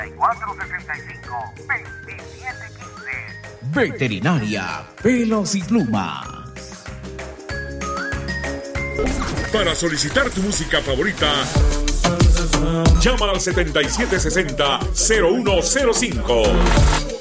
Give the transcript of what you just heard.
465-2715. Veterinaria Pelos y Plumas. Para solicitar tu música favorita, llama al 7760-0105.